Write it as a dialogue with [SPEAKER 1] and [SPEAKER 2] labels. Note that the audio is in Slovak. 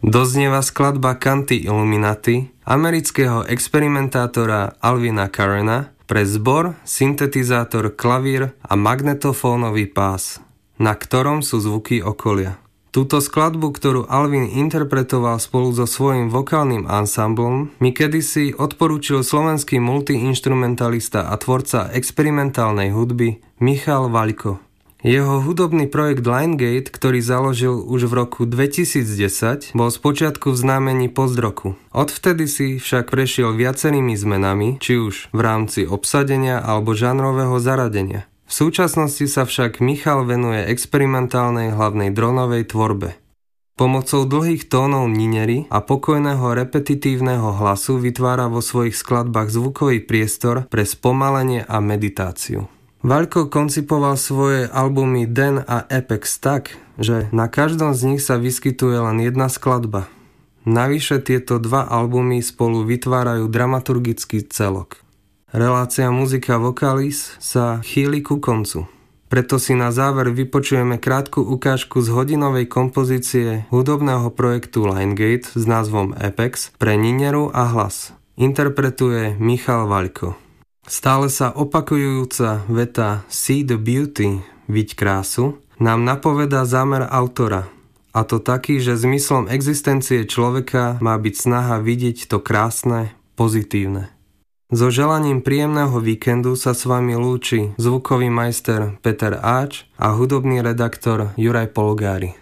[SPEAKER 1] Doznieva skladba Canti Illuminati amerického experimentátora Alvina Carena pre zbor, syntetizátor, klavír a magnetofónový pás, na ktorom sú zvuky okolia. Túto skladbu, ktorú Alvin interpretoval spolu so svojím vokálnym ansámblom, mi kedysi odporúčil slovenský multiinštrumentalista a tvorca experimentálnej hudby Michal Vaľko. Jeho hudobný projekt Liongate, ktorý založil už v roku 2010, bol spočiatku v znamení post-rocku. Odvtedy si však prešiel viacerými zmenami, či už v rámci obsadenia alebo žánrového zaradenia. V súčasnosti sa však Michal venuje experimentálnej hlavnej dronovej tvorbe. Pomocou dlhých tónov ninery a pokojného repetitívneho hlasu vytvára vo svojich skladbách zvukový priestor pre spomalenie a meditáciu. Vaľko koncipoval svoje albumy Den a Apex tak, že na každom z nich sa vyskytuje len jedna skladba. Navyše tieto dva albumy spolu vytvárajú dramaturgický celok. Relácia Muzika Vokalis sa chýli ku koncu. Preto si na záver vypočujeme krátku ukážku z hodinovej kompozície hudobného projektu Liongate s názvom Apex pre nineru a hlas. Interpretuje Michal Vaľko. Stále sa opakujúca veta See the beauty, viď krásu, nám napovedá zámer autora. A to taký, že zmyslom existencie človeka má byť snaha vidieť to krásne, pozitívne. So želaním príjemného víkendu sa s vami lúči zvukový majster Peter Áč a hudobný redaktor Juraj Polgári.